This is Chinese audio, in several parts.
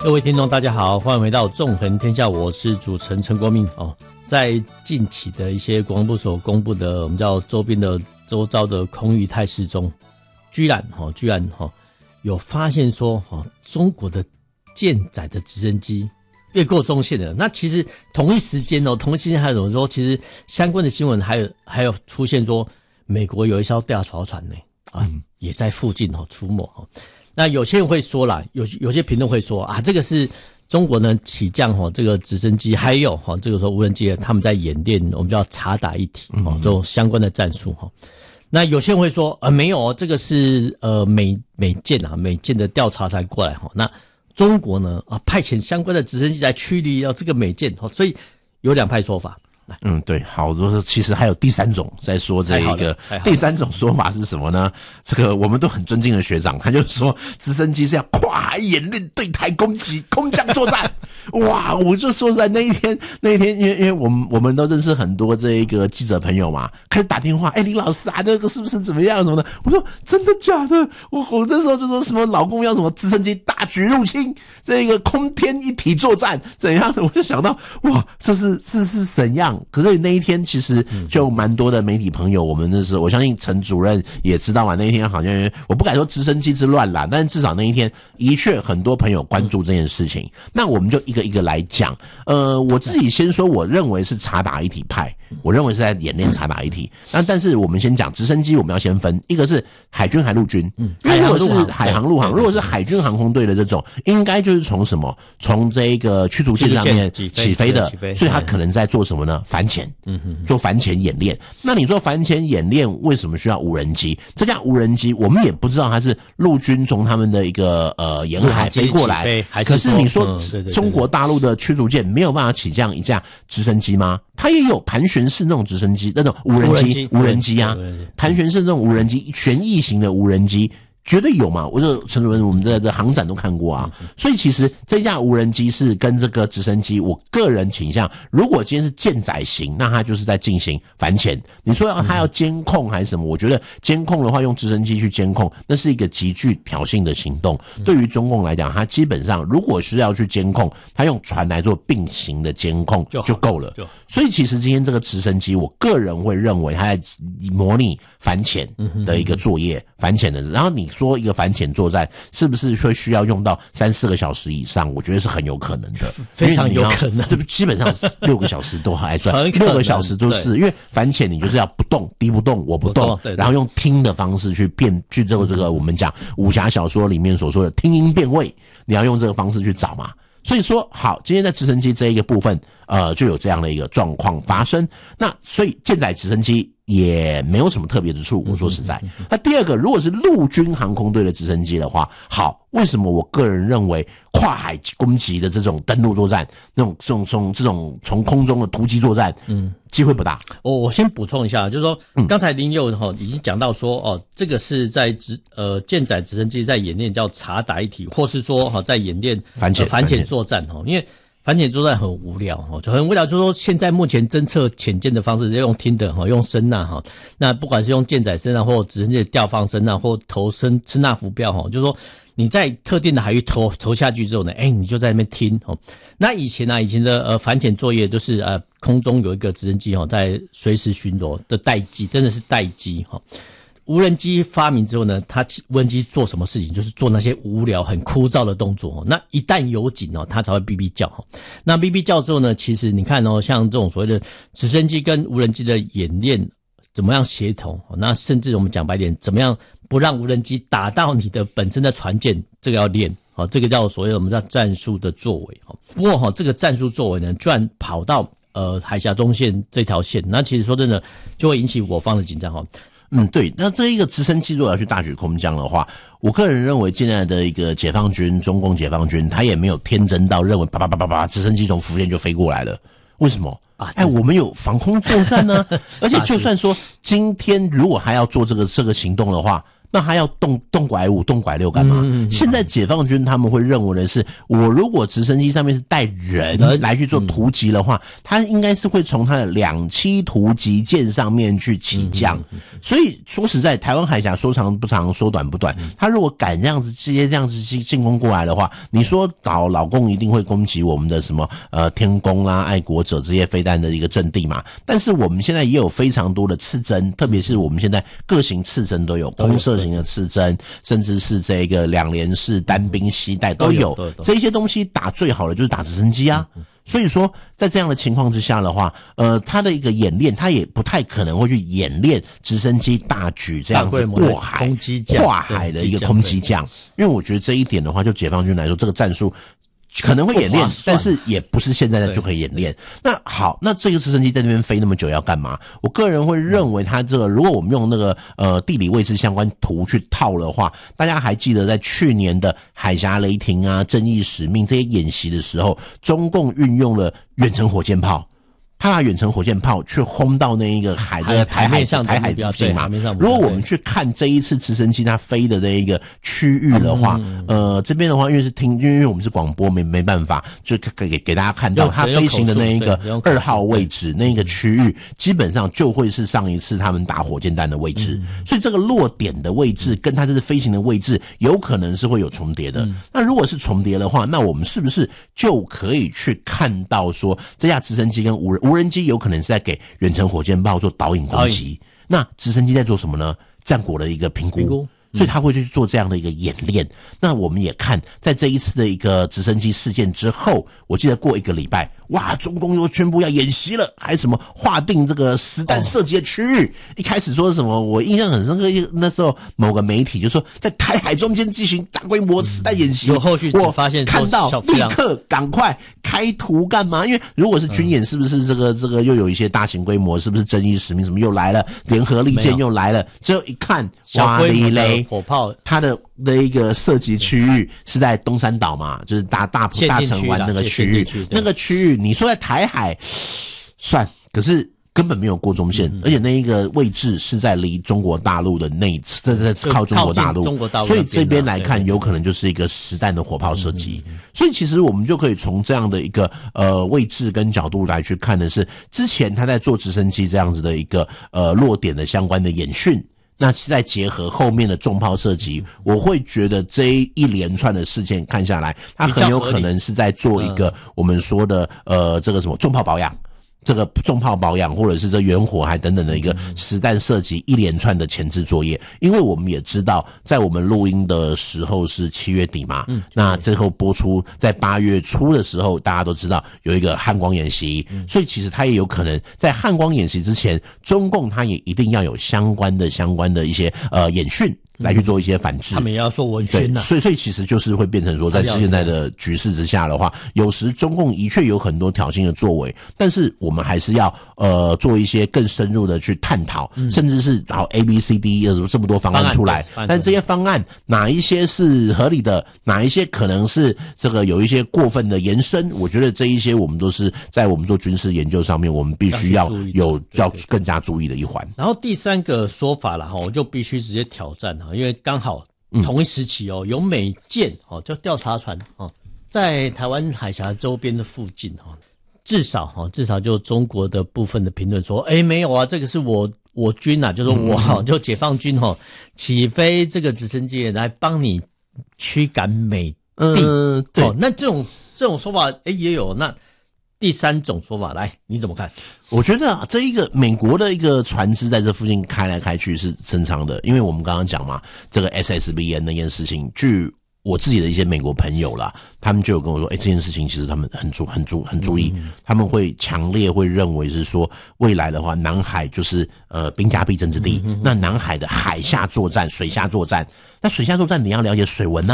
各位听众大家好，欢迎回到纵横天下，我是主持人陈国民。在近期的一些国防部所公布的我们叫周遭的空域态势中，居然有发现说中国的舰载的直升机越过中线的。那其实同一时间还有什么说，其实相关的新闻还有出现说美国有一艘吊桥船呢也在附近出没。那有些人会说啦，有些评论会说这个是中国呢起降这个直升机，还有这个时候无人机他们在演练我们叫察打一体这种相关的战术。那有些人会说没有这个是美舰的调查船过来那中国呢派遣相关的直升机来驱离这个美舰所以有两派说法。 对，好，其实还有第三种在说这一个，第三种说法是什么呢？这个我们都很尊敬的学长，他就说直升机是要跨海演练对台攻击、空降作战。哇，我就说在那一天，因为我们都认识很多这一个记者朋友嘛，开始打电话，林老师那个是不是怎么样什么的？我说真的假的？我那时候就说什么老公要什么直升机大举入侵，这个空天一体作战怎样的？我就想到哇，这是怎样？可是那一天其实就蛮多的媒体朋友，我们那时候我相信陈主任也知道嘛，那一天好像我不敢说直升机之乱啦，但是至少那一天的确很多朋友关注这件事情。那我们就一个一个来讲。我自己先说，我认为是察打一体派，我认为是在演练察打一体。但是我们先讲直升机，我们要先分，一个是海军海陆军，如果是海航陆航，如果是海军航空队的这种，应该就是从什么？从这一个驱逐舰上面起飞的，所以他可能在做什么呢？反潜，做反潜演练。那你说反潜演练为什么需要无人机？这架无人机我们也不知道它是陆军从他们的一个沿海飞过来，可是你说中国大陆的驱逐舰没有办法起降一架直升机吗？它也有盘旋式那种直升机，那种无人机啊，盘旋式那种无人机，旋翼型的无人机。绝对有嘛？我就陈主任，我们在这航展都看过啊。所以其实这架无人机是跟这个直升机，我个人倾向，如果今天是舰载型，那它就是在进行反潜。你说它要监控还是什么？我觉得监控的话，用直升机去监控，那是一个极具挑衅的行动。对于中共来讲，它基本上如果是要去监控，它用船来做并行的监控就够了。所以其实今天这个直升机，我个人会认为它在模拟反潜的一个作业，反潜的。然后你说一个反潜作战是不是会需要用到3-4个小时以上？我觉得是很有可能的， 非常有可能。 基本上6个小时都还算，6个小时都是，因为反潜你就是要不动，敌不动我不动，然后用听的方式去这个我们讲武侠小说里面所说的听音辨位，你要用这个方式去找嘛。所以说好，今天在直升机这一个部分就有这样的一个状况发生。那所以舰载直升机也没有什么特别之处，我说实在。那第二个，如果是陆军航空队的直升机的话，好，为什么我个人认为跨海攻击的这种登陆作战，这种从空中的突击作战，机会不大。 我先补充一下，就是说刚才林佑已经讲到说这个是在舰载直升机在演练叫察打一体，或是说在演练反潜作战因为反潜作战很无聊就很无聊，就是说现在目前侦测潜舰的方式是用听的用声呐那不管是用舰载声呐或直升机的调放声呐或投声呐浮标就是说你在特定的海域投下去之后呢你就在那边听那以前的反潜作业就是空中有一个直升机在随时巡逻的待机，真的是待机无人机发明之后呢，无人机做什么事情，就是做那些无聊很枯燥的动作那一旦有警它才会哔哔叫那哔哔叫之后呢，其实你看像这种所谓的直升机跟无人机的演练怎么样协同那甚至我们讲白点，怎么样不让无人机打到你的本身的船舰，这个要练这个叫所谓的我们叫战术的作为不过这个战术作为呢，居然跑到海峡中线这条线，那其实说真的就会引起我方的紧张对，那这一个直升机如果要去大举空降的话，我个人认为现在的一个解放军，中共解放军，他也没有天真到认为啪直升机从福建就飞过来了。为什么？我们有防空作战呢而且就算说今天如果还要做这个行动的话， 那他要动拐5、动拐6干嘛？现在解放军他们会认为的是，我如果直升机上面是带人来去做突击的话，他应该是会从他的2栖突击舰上面去起降。所以说实在，台湾海峡说长不长，说短不短。他如果敢这样子直接这样子进攻过来的话，你说老共一定会攻击我们的什么天宫啦、爱国者这些飞弹的一个阵地嘛？但是我们现在也有非常多的刺针，特别是我们现在各型刺针都有，空射型的刺针，甚至是这个2连式单兵携带都有。这些东西打最好的就是打直升机啊。所以说，在这样的情况之下的话，他的一个演练，他也不太可能会去演练直升机大举这样子过海、跨海的一个空机降，因为我觉得这一点的话，就解放军来说，这个战术可能会演练，但是也不是现在就可以演练。那好，那这个直升机在那边飞那么久要干嘛？我个人会认为，它这个如果我们用那个地理位置相关图去套的话，大家还记得在去年的海峡雷霆啊、正义使命这些演习的时候，中共运用了远程火箭炮。他把远程火箭炮去轰到那一个海的台海附近嘛。如果我们去看这一次直升机它飞的那一个区域的话，这边的话因为我们是广播没办法，就给大家看到它飞行的那一个2号位置那个区域，基本上就会是上一次他们打火箭弹的位置，所以这个落点的位置跟它这次飞行的位置有可能是会有重叠的。那如果是重叠的话，那我们是不是就可以去看到说这架直升机跟无人机有可能是在给远程火箭炮做导引攻击，那直升机在做什么呢？战果的一个评估，所以他会去做这样的一个演练。那我们也看，在这一次的一个直升机事件之后，我记得过1个礼拜，哇，中共又宣布要演习了，还什么划定这个实弹射击的区域。一开始说什么，我印象很深刻，那时候某个媒体就说在台海中间进行大规模实弹演习， 后续只发现看到立刻赶快开图干嘛？因为如果是军演，是不是这个又有一些大型规模？是不是正义使命什么又来了？联合利剑又来了？最后一看， 小规模的火炮， 它的一个射击区域是在东山岛嘛，就是大城湾那个区域，那个区域你说在台海算，可是根本没有过中线，而且那一个位置是在离中国大陆的内侧，在靠中国大陆，所以这边来看，有可能就是一个实弹的火炮射击。所以其实我们就可以从这样的一个位置跟角度来去看的是，之前他在做直升机这样子的一个落点的相关的演训。那再结合后面的重炮射击，我会觉得这一连串的事件看下来，它很有可能是在做一个我们说的这个什么重炮保养。这个重炮保养，或者是这远火还等等的一个实弹射击一连串的前置作业，因为我们也知道，在我们录音的时候是7月底嘛，那最后播出在8月初的时候，大家都知道有一个汉光演习，所以其实它也有可能在汉光演习之前，中共它也一定要有相关的一些演训。来去做一些反制， 他们也要说文宣呐， 所以其实就是会变成说，在现在的局势之下的话，有时中共的确有很多挑衅的作为，但是我们还是要做一些更深入的去探讨，甚至是然后 ABCD 有这么多方案出来，但这些方案哪一些是合理的，哪一些可能是这个有一些过分的延伸，我觉得这一些我们都是在我们做军事研究上面，我们必须要更加注意的一环。 然后第3个说法啦，我就必须直接挑战哈。因为刚好同一时期有美舰叫调查船在台湾海峡周边的附近至少就中国的部分的评论说，没有啊，这个是我军啊，就是我就解放军起飞这个直升机来帮你驱赶美帝。对，那这种说法也有。那第3种说法来，你怎么看？ 我觉得这一个美国的一个船只在这附近开来开去是正常的，因为我们刚刚讲嘛，这个 SSBN 那件事情，据我自己的一些美国朋友啦，他们就有跟我说，这件事情其实他们很注意，他们会强烈会认为是说，未来的话，南海就是兵家必争之地。那南海的海下作战、水下作战，那水下作战你要了解水文啊。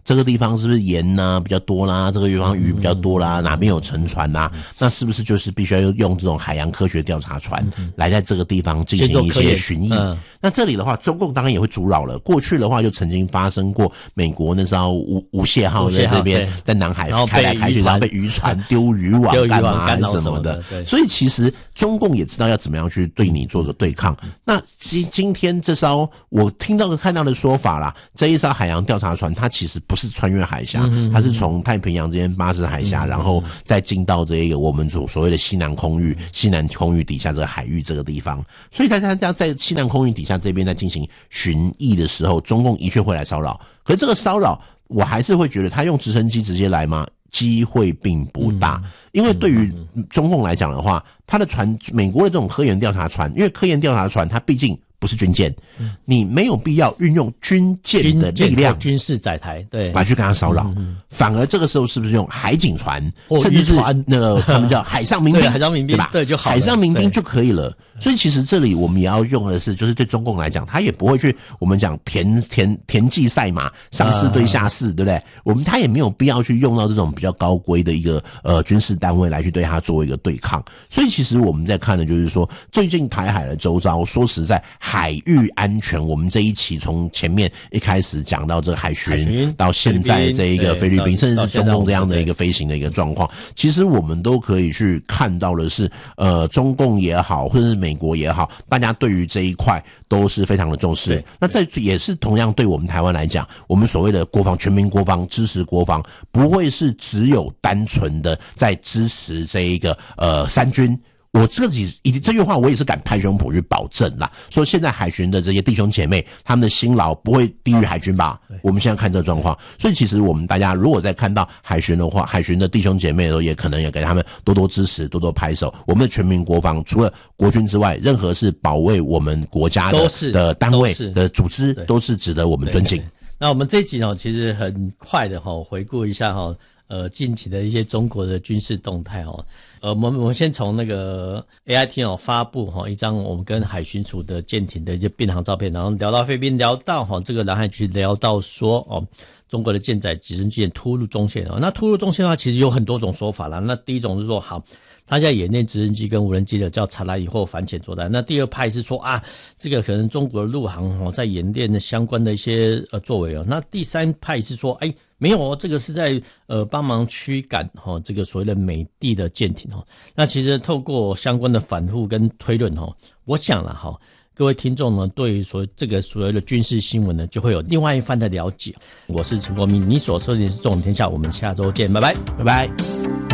这个地方是不是盐比较多啦，这个地方鱼比较多啦，哪边有沉船啦，那是不是就是必须要用这种海洋科学调查船来在这个地方进行一些巡弋？那这里的话，中共当然也会阻扰了。过去的话，就曾经发生过美国那时候无懈号在这边在南海开来开去，然后被渔船丢渔网干嘛还是什么的。所以其实中共也知道要怎么样去对你做个对抗。那今天这艘我看到的说法啦，这一艘海洋调查船它其实不是穿越海峡，它是从太平洋这边巴士海峡，然后再进到这个我们所谓的西南空域底下这个海域这个地方。所以大家在西南空域底下这边在进行巡弋的时候，中共的确会来骚扰。可是这个骚扰，我还是会觉得他用直升机直接来吗？机会并不大，因为对于中共来讲的话，他的船，美国的这种科研调查船，因为科研调查船它毕竟不是军舰，你没有必要运用军舰的力量、 军事载台，对， 来去跟他骚扰。反而这个时候是不是用海警船， 甚至是那个他们叫海上民兵， 海上民兵， 对吧？ 对，就好了， 海上民兵就可以了。所以其实这里我们也要用的是，就是对中共来讲，他也不会去我们讲田忌赛马，上士对下士，对不对？他也没有必要去用到这种比较高规的一个军事单位来去对他做一个对抗。所以其实我们在看的就是说，最近台海的周遭，说实在，海域安全，我们这一期从前面一开始讲到这个海巡，到现在这一个菲律宾，甚至是中共这样的一个飞行的一个状况，其实我们都可以去看到的是，中共也好，或者是美国也好，大家对于这一块都是非常的重视。那这也是同样对我们台湾来讲，我们所谓的国防、全民国防、支持国防，不会是只有单纯的在支持这一个三军。我这句话我也是敢拍胸脯去保证啦，说现在海巡的这些弟兄姐妹，他们的辛劳不会低于海军吧？我们现在看这个状况，所以其实我们大家如果在看到海巡的话，海巡的弟兄姐妹的时候，也可能也给他们多多支持，多多拍手。我们的全民国防除了国军之外，任何是保卫我们国家的单位的组织，都是值得我们尊敬。 那我们这一集其实很快的回顾一下近期的一些中国的军事动态我们先从那个 AIT 发布一张我们跟海巡署的舰艇的一些并航照片，然后聊到菲律宾，聊到这个南海区，聊到说中国的舰载直升机突入中线那突入中线的话，其实有很多种说法啦。那第一种是说好，他现在演练直升机跟无人机的叫察来以后反潜作战。那第二派是说这个可能中国的陆航在演练相关的一些作为那第三派是说没有这个是在帮忙驱赶这个所谓的美帝的舰艇那其实透过相关的反复跟推论我想了各位听众呢，对于这个所谓的军事新闻呢，就会有另外一番的了解。我是陈国民，你所收听的是中文天下，我们下周见，拜拜， 拜拜。